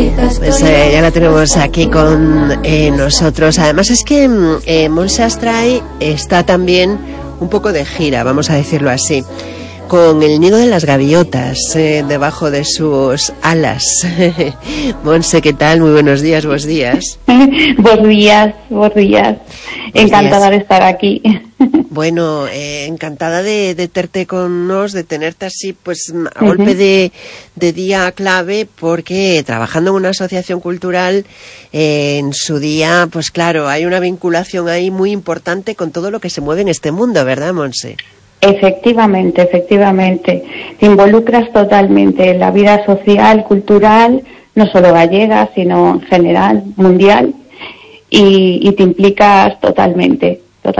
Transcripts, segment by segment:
Pues ya la tenemos aquí con nosotros. Además es que Montse Astray está también un poco de gira, vamos a decirlo así, con el nido de las gaviotas debajo de sus alas. Montse, ¿qué tal? Muy buenos días, buenos días. Buenos días. Encantada de estar aquí. Bueno, encantada de tenerte con nos, de tenerte así, pues a golpe de día clave, porque trabajando en una asociación cultural, en su día, pues claro, hay una vinculación ahí muy importante con todo lo que se mueve en este mundo, ¿verdad, Montse? Efectivamente. Te involucras totalmente en la vida social, cultural, no solo gallega, sino en general, mundial, y te implicas totalmente.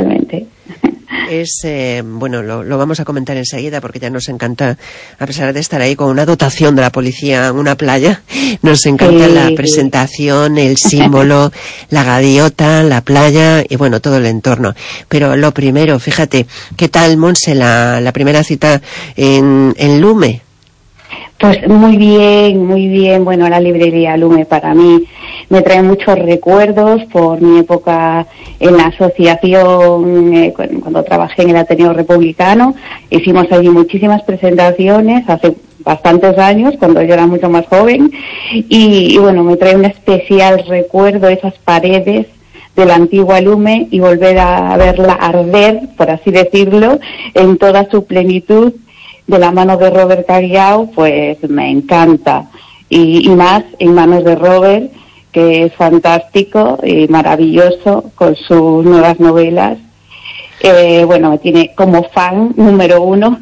Es, bueno, lo vamos a comentar enseguida porque ya nos encanta, a pesar de estar ahí con una dotación de la policía en una playa, nos encanta la presentación, el símbolo, la gaviota, la playa y bueno, todo el entorno. Pero lo primero, fíjate, ¿qué tal, Montse, la primera cita en Lume? Pues muy bien. Bueno, la librería Lume para mí me trae muchos recuerdos por mi época en la asociación, cuando trabajé en el Ateneo Republicano. Hicimos allí muchísimas presentaciones hace bastantes años, cuando yo era mucho más joven. Y bueno, me trae un especial recuerdo esas paredes de la antigua Lume y volver a verla arder, por así decirlo, en toda su plenitud, de la mano de Robert Caguiao, pues me encanta. Y más en manos de Robert, que es fantástico y maravilloso con sus nuevas novelas. Bueno, me tiene como fan número uno.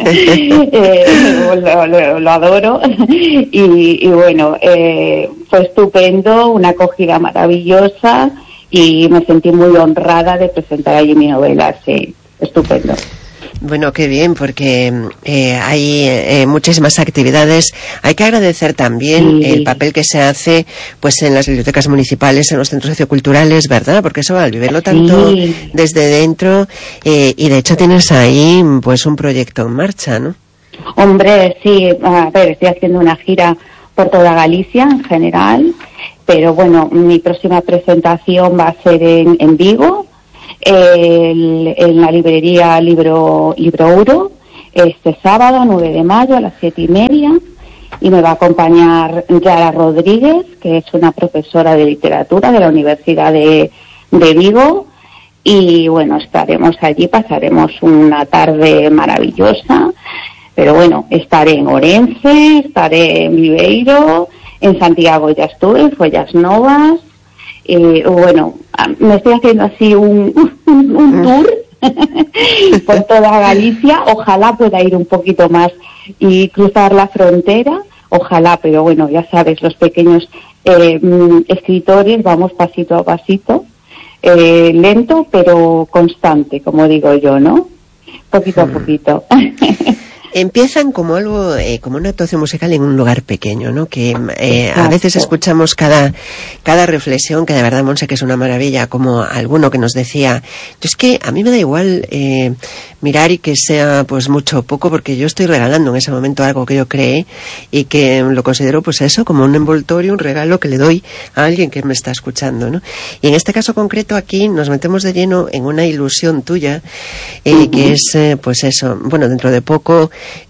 Lo adoro. Y bueno, fue estupendo, una acogida maravillosa y me sentí muy honrada de presentar allí mi novela. Sí, estupendo. Bueno, qué bien, porque hay muchísimas actividades. Hay que agradecer también el papel que se hace pues en las bibliotecas municipales, en los centros socioculturales, ¿verdad? Porque eso, al vivirlo tanto desde dentro, y de hecho tienes ahí pues un proyecto en marcha, ¿no? Hombre, sí, a ver, estoy haciendo una gira por toda Galicia en general, pero bueno, mi próxima presentación va a ser en Vigo, en la librería Libro Euro, este sábado 9 de mayo a las 7:30, y me va a acompañar Yara Rodríguez, que es una profesora de literatura de la Universidad de Vigo, y bueno, estaremos allí, pasaremos una tarde maravillosa. Pero bueno, estaré en Orense, estaré en Viveiro, en Santiago ya estuve, en Follas Novas. Bueno, me estoy haciendo así un tour por toda Galicia. Ojalá pueda ir un poquito más y cruzar la frontera. Ojalá, pero bueno, ya sabes, los pequeños escritores vamos pasito a pasito, lento pero constante, como digo yo, ¿no? Poquito a poquito. Empiezan como algo, como una actuación musical en un lugar pequeño, ¿no? Que a veces escuchamos cada reflexión, que de verdad, Montse, que es una maravilla, como alguno que nos decía, es que a mí me da igual mirar y que sea pues mucho o poco, porque yo estoy regalando en ese momento algo que yo creé y que lo considero pues eso, como un envoltorio, un regalo que le doy a alguien que me está escuchando, ¿no? Y en este caso concreto aquí nos metemos de lleno en una ilusión tuya, que es pues eso, bueno, dentro de poco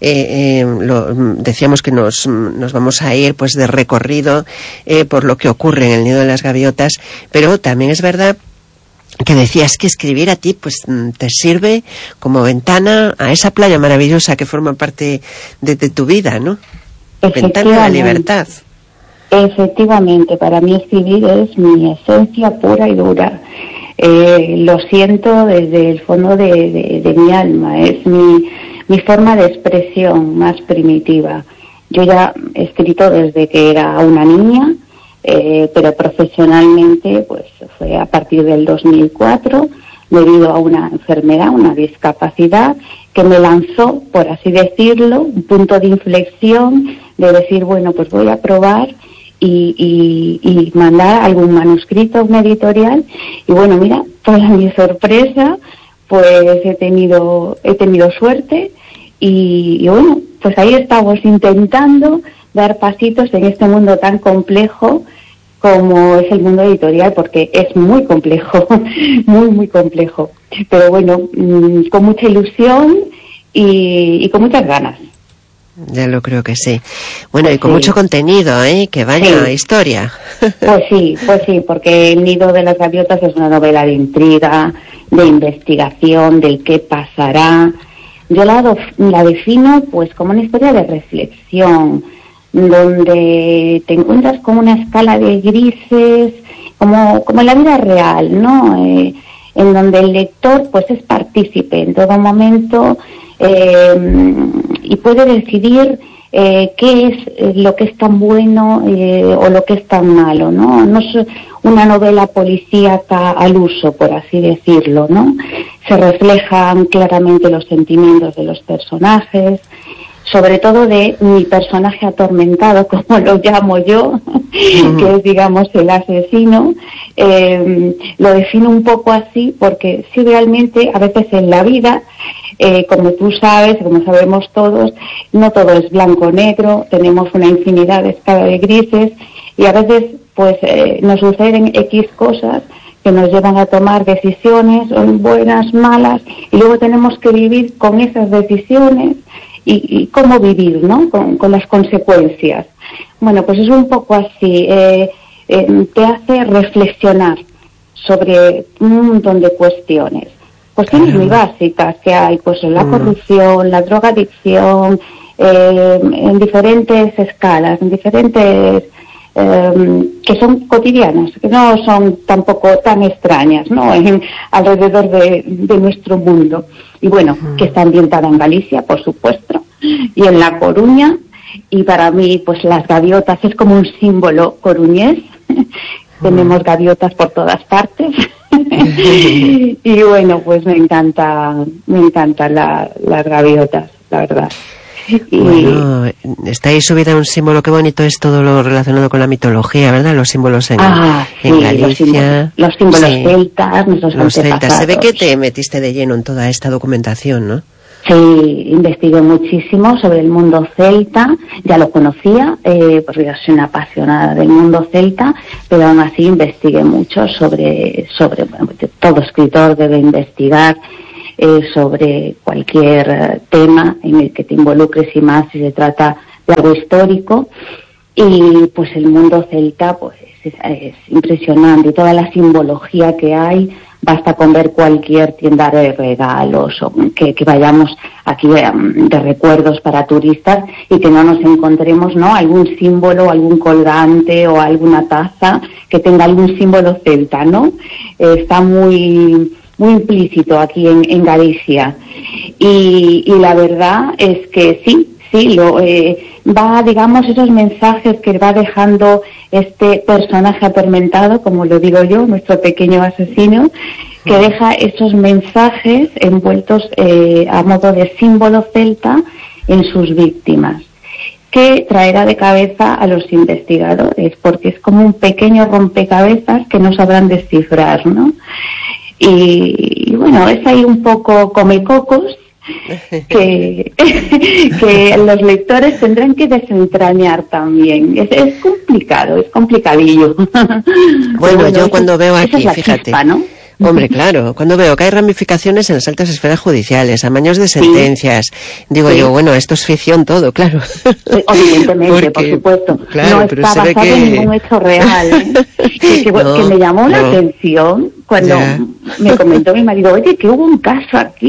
decíamos que nos vamos a ir pues de recorrido por lo que ocurre en el nido de las gaviotas, pero también es verdad que decías que escribir a ti pues te sirve como ventana a esa playa maravillosa que forma parte de tu vida, ¿no? Ventana a la libertad. Efectivamente, para mí escribir es mi esencia pura y dura. Lo siento desde el fondo de mi alma, es mi forma de expresión más primitiva. Yo ya he escrito desde que era una niña, pero profesionalmente pues fue a partir del 2004, debido a una enfermedad, una discapacidad que me lanzó, por así decirlo, un punto de inflexión de decir, bueno, pues voy a probar y mandar algún manuscrito a una editorial. Y bueno, mira, para mi sorpresa, pues he tenido suerte y bueno, pues ahí estamos intentando dar pasitos en este mundo tan complejo como es el mundo editorial, porque es muy complejo, muy, muy complejo. Pero bueno, con mucha ilusión y con muchas ganas. Ya lo creo que sí. Bueno, y con mucho contenido, que vaya historia. Pues sí, porque El nido de las gaviotas es una novela de intriga, de investigación, del qué pasará. Yo la defino pues como una historia de reflexión, donde te encuentras con una escala de grises, como en la vida real, ¿no? En donde el lector pues es partícipe en todo momento, y puede decidir qué es lo que es tan bueno o lo que es tan malo, ¿no? No es una novela policíaca al uso, por así decirlo, ¿no? Se reflejan claramente los sentimientos de los personajes, sobre todo de mi personaje atormentado, como lo llamo yo, que es, digamos, el asesino. Lo defino un poco así porque sí, realmente a veces en la vida, como tú sabes, como sabemos todos, no todo es blanco o negro, tenemos una infinidad de escala de grises y a veces pues nos suceden X cosas que nos llevan a tomar decisiones, buenas, malas, y luego tenemos que vivir con esas decisiones y cómo vivir, ¿no? Con las consecuencias. Bueno, pues es un poco así, te hace reflexionar sobre un montón de cuestiones. Cuestiones muy básicas que hay, pues la corrupción, la drogadicción, en diferentes escalas, en diferentes que son cotidianas, que no son tampoco tan extrañas, ¿no? Alrededor de nuestro mundo. Y bueno, que está ambientada en Galicia, por supuesto, y en La Coruña, y para mí, pues las gaviotas es como un símbolo coruñés. Tenemos gaviotas por todas partes. Y bueno, pues me encantan las gaviotas, la verdad. Bueno, está ahí subida un símbolo, qué bonito es todo lo relacionado con la mitología, ¿verdad? Los símbolos en Galicia. Los símbolos celtas, los celtas. Se ve que te metiste de lleno en toda esta documentación, ¿no? Sí, investigué muchísimo sobre el mundo celta, ya lo conocía, porque yo soy una apasionada del mundo celta, pero aún así investigué mucho sobre bueno, todo escritor debe investigar sobre cualquier tema en el que te involucres, y más si se trata de algo histórico. Y pues el mundo celta pues es impresionante, y toda la simbología que hay. Basta con ver cualquier tienda de regalos o que vayamos aquí de recuerdos para turistas y que no nos encontremos, ¿no?, algún símbolo, algún colgante o alguna taza que tenga algún símbolo celta, ¿no? Está muy implícito aquí en Galicia. Y la verdad es que sí, va, digamos, esos mensajes que va dejando este personaje atormentado, como lo digo yo, nuestro pequeño asesino, que deja esos mensajes envueltos a modo de símbolo celta en sus víctimas, que traerá de cabeza a los investigadores, porque es como un pequeño rompecabezas que no sabrán descifrar, ¿no? Y bueno, es ahí un poco comecocos, que los lectores tendrán que desentrañar también. Es complicado, es complicadillo. Bueno, yo cuando veo aquí, fíjate, chispa, ¿no? Hombre, claro, cuando veo que hay ramificaciones en las altas esferas judiciales, amaños de sentencias, digo yo, bueno, esto es ficción todo, claro. Evidentemente, por supuesto. Claro, no está basado en ningún hecho real, que me llamó la atención cuando me comentó mi marido, oye, que hubo un caso aquí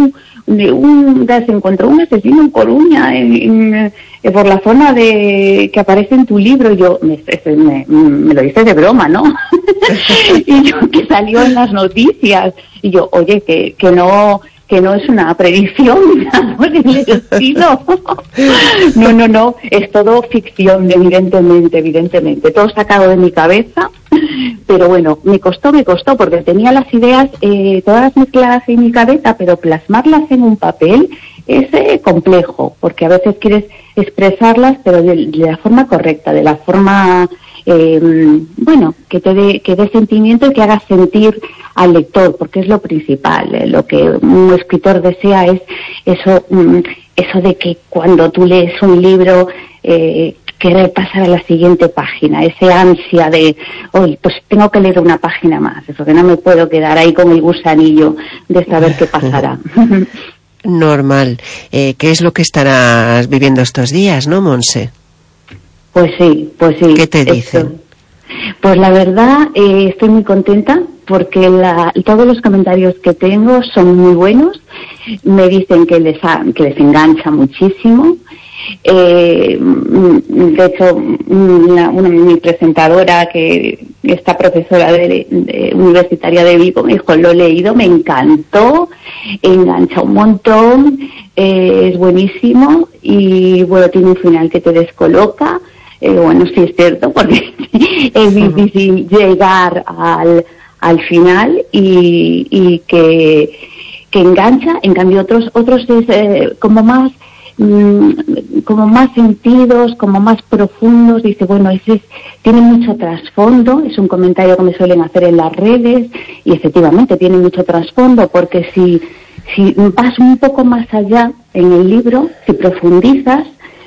se encontró un asesino en Coruña, por la zona que aparece en tu libro. Y yo, me lo dices de broma, ¿no? Y yo, que salió en las noticias. Y yo, oye, que no es una predicción, digamos, en el estilo. No, es todo ficción, evidentemente, todo sacado de mi cabeza. Pero bueno, me costó, porque tenía las ideas todas mezcladas en mi cabeza, pero plasmarlas en un papel es complejo, porque a veces quieres expresarlas, pero de la forma correcta, de la forma que dé sentimiento y que haga sentir al lector, porque es lo principal. Lo que un escritor desea es eso de que cuando tú lees un libro querer pasar a la siguiente página, ese ansia de, hoy pues tengo que leer una página más, eso que no me puedo quedar ahí con el gusanillo de saber qué pasará. Normal. ¿Qué es lo que estarás viviendo estos días, no, Monse? Pues sí. ¿Qué te dicen? Pues la verdad, estoy muy contenta porque todos los comentarios que tengo son muy buenos. Me dicen que les engancha muchísimo. De hecho, mi presentadora, que esta profesora de universitaria de Vigo, me dijo, lo he leído, me encantó, engancha un montón, es buenísimo y bueno, tiene un final que te descoloca. Bueno, sí es cierto, porque es difícil llegar al final y que engancha. En cambio otros es como más sentidos, como más profundos. Dice, bueno, tiene mucho trasfondo, es un comentario que me suelen hacer en las redes, y efectivamente tiene mucho trasfondo, porque si vas un poco más allá en el libro, si profundizas,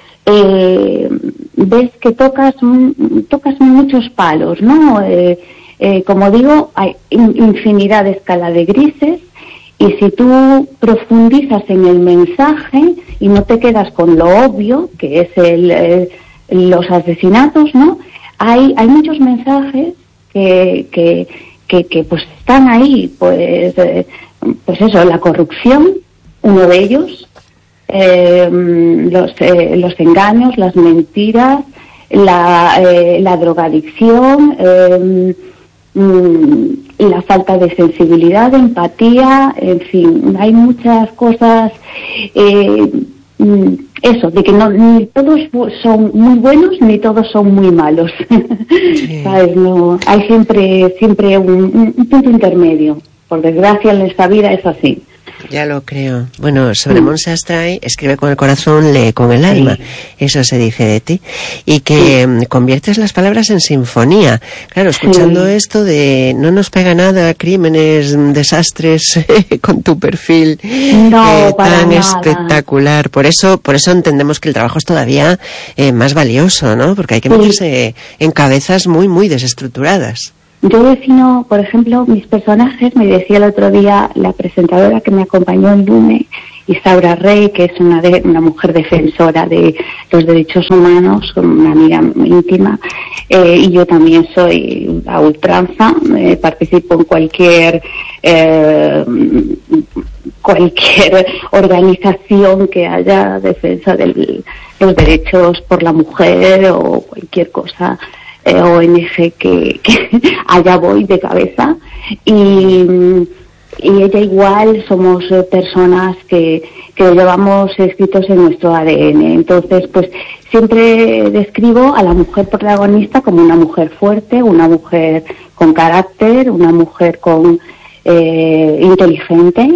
ves que tocas muchos palos, ¿no? Como digo, hay infinidad de escala de grises, y si tú profundizas en el mensaje y no te quedas con lo obvio, que es los asesinatos, ¿no? Hay muchos mensajes que pues están ahí, pues eso, la corrupción, uno de ellos, los engaños, las mentiras, la drogadicción, la falta de sensibilidad, de empatía, en fin, hay muchas cosas. Eso, de que ni todos son muy buenos ni todos son muy malos. Sí. ¿Sabes? No, hay siempre un punto intermedio. Por desgracia, en esta vida es así. Ya lo creo. Bueno, sobre Monse Astray, escribe con el corazón, lee con el alma. Sí. Eso se dice de ti. Y que conviertes las palabras en sinfonía. Claro, escuchando esto de no nos pega nada, crímenes, desastres, con tu perfil tan espectacular. Por eso entendemos que el trabajo es todavía más valioso, ¿no? Porque hay que meterse en cabezas muy, muy desestructuradas. Yo defino, por ejemplo, mis personajes. Me decía el otro día la presentadora que me acompañó en Lume, Isaura Rey, que es una mujer defensora de los derechos humanos, una amiga íntima, y yo también soy a ultranza, participo en cualquier organización que haya defensa de los derechos por la mujer o cualquier cosa. ONG que allá voy de cabeza, y ella igual, somos personas que lo llevamos escritos en nuestro ADN. Entonces, pues siempre describo a la mujer protagonista como una mujer fuerte, una mujer con carácter, una mujer inteligente,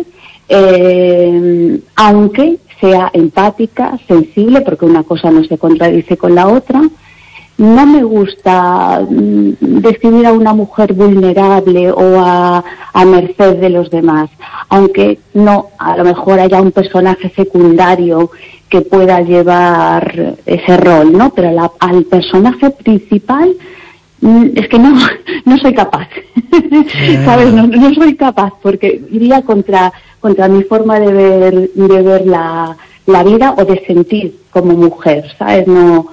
aunque sea empática, sensible, porque una cosa no se contradice con la otra. No me gusta describir a una mujer vulnerable o a merced de los demás, aunque no, a lo mejor haya un personaje secundario que pueda llevar ese rol, ¿no? Pero al personaje principal es que no soy capaz, ¿sabes? No soy capaz, porque iría contra mi forma de ver la vida o de sentir como mujer, ¿sabes? No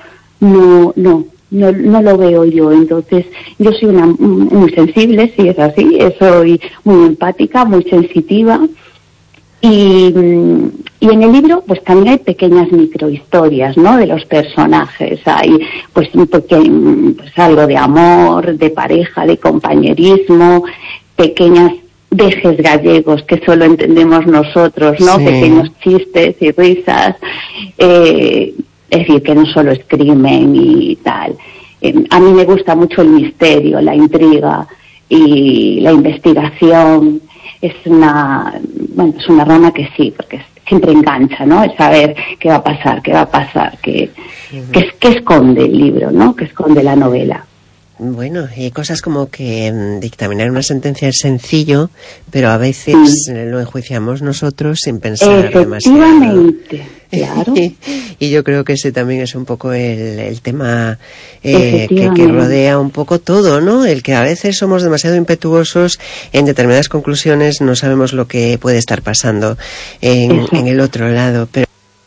lo veo yo. Entonces, yo soy muy sensible, sí, es así, soy muy empática, muy sensitiva, y en el libro pues también hay pequeñas microhistorias, ¿no?, de los personajes. Hay pues algo de amor, de pareja, de compañerismo, pequeñas dejes gallegos que solo entendemos nosotros, ¿no? Sí. Pequeños chistes y risas, es decir, que no solo es crimen y tal. A mí me gusta mucho el misterio, la intriga y la investigación. Es una rama que sí, porque siempre engancha, ¿no? El saber qué va a pasar, qué esconde el libro, ¿no? Qué esconde la novela. Bueno, y cosas como que dictaminar una sentencia es sencillo, pero a veces lo enjuiciamos nosotros sin pensar demasiado. claro. Y yo creo que ese también es un poco el tema que rodea un poco todo, ¿no? El que a veces somos demasiado impetuosos en determinadas conclusiones, no sabemos lo que puede estar pasando en el otro lado, pero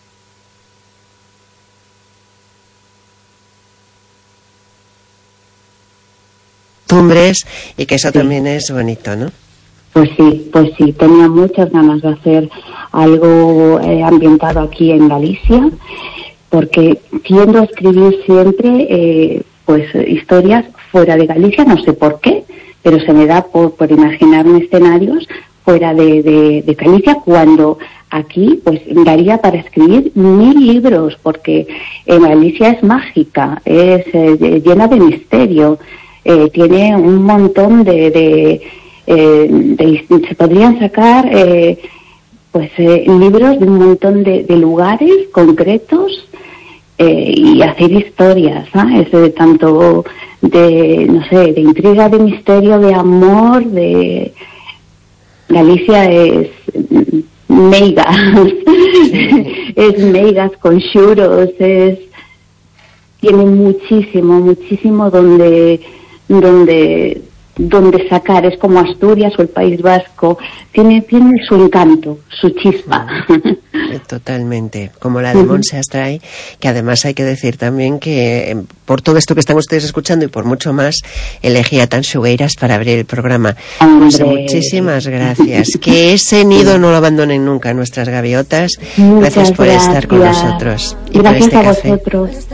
y que eso también es bonito, ¿no? Pues sí, tenía muchas ganas de hacer algo ambientado aquí en Galicia, porque tiendo a escribir siempre pues historias fuera de Galicia, no sé por qué, pero se me da por imaginarme escenarios fuera de Galicia, cuando aquí pues daría para escribir 1000 libros, porque Galicia es mágica, es llena de misterio. Tiene un montón se podrían sacar libros de un montón de lugares concretos y hacer historias, ¿sabes? Tanto de intriga, de misterio, de amor, de Galicia es meigas, es meigas con xuros, tiene muchísimo donde sacar. Es como Asturias o el País Vasco, tiene su encanto, su chispa. Totalmente, como la de Montse Astray, que además hay que decir también que por todo esto que están ustedes escuchando y por mucho más, elegía Tan Xugueiras para abrir el programa. Pues muchísimas gracias. Que ese nido no lo abandonen nunca nuestras gaviotas. Gracias por estar con nosotros y gracias por este a café. Vosotros.